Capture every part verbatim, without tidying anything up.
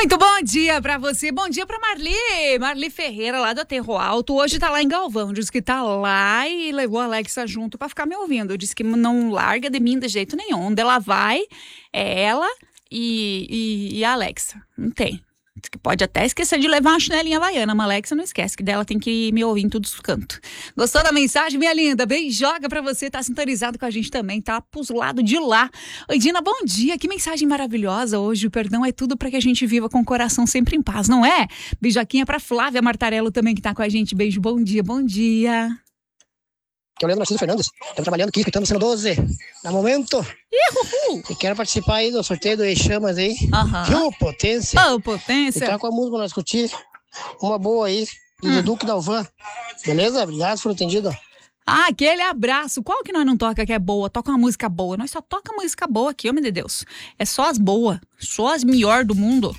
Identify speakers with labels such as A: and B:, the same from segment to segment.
A: Muito bom dia pra você, bom dia pra Marli, Marli Ferreira lá do Aterro Alto, hoje tá lá em Galvão, diz que tá lá e levou a Alexa junto pra ficar me ouvindo, diz que não larga de mim de jeito nenhum, onde ela vai, é ela e, e, e a Alexa, não tem. Diz que pode até esquecer de levar uma chinelinha havaiana, mas a Alexa não esquece, que dela tem que me ouvir em todos os cantos. Gostou da mensagem, minha linda? Beijoga pra você, tá sintonizado com a gente também, tá pros lados de lá. Oi, Dina, bom dia, que mensagem maravilhosa hoje. O perdão é tudo pra que a gente viva com o coração sempre em paz, não é? Beijoquinha pra Flávia Martarello também, que tá com a gente. Beijo, bom dia, bom dia.
B: Que é o Leandro Narciso Fernandes. Estamos trabalhando aqui, escutando o Cena doze. No momento.
A: Uhul.
B: E quero participar aí do sorteio do E-Chamas aí.
A: Aham.
B: Uhum. Potência.
A: Ô, potência.
B: E tá com a música pra nós discutir. Uma boa aí. Do hum. Duque Dalvan. Beleza? Obrigado por entendido.
A: Ah, aquele abraço. Qual que nós não toca que é boa? Toca uma música boa. Nós só toca música boa aqui, homem de Deus. É só as boas. Só as melhores do mundo.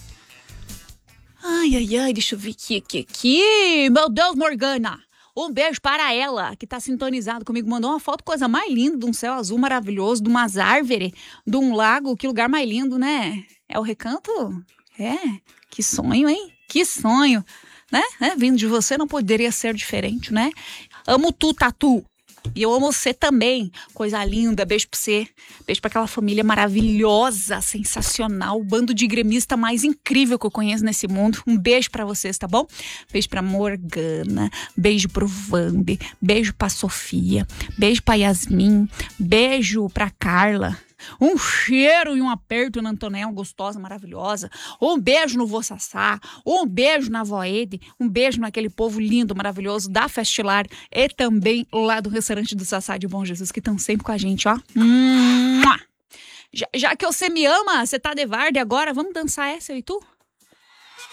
A: Ai, ai, ai. Deixa eu ver aqui, aqui, aqui. Meu Deus, Morgana. Um beijo para ela, que tá sintonizado comigo. Mandou uma foto, coisa mais linda, de um céu azul maravilhoso, de umas árvores, de um lago. Que lugar mais lindo, né? É o Recanto? É, que sonho, hein? Que sonho, né? né? Vindo de você não poderia ser diferente, né? Amo tu, Tatu. E eu amo você também. Coisa linda, beijo pra você. Beijo pra aquela família maravilhosa, sensacional. O bando de gremista mais incrível que eu conheço nesse mundo. Um beijo pra vocês, tá bom? Beijo pra Morgana. Beijo pro Vambi. Beijo pra Sofia. Beijo pra Yasmin. Beijo pra Carla. Um cheiro e um aperto na Antonella, gostosa, maravilhosa. Um beijo no Vô Sassá. Um beijo na Vó Ede. Um beijo naquele povo lindo, maravilhoso da Festilar. E também lá do restaurante do Sassá de Bom Jesus, que estão sempre com a gente, ó. Já, já que você me ama, você tá de varde agora, vamos dançar essa, eu e tu?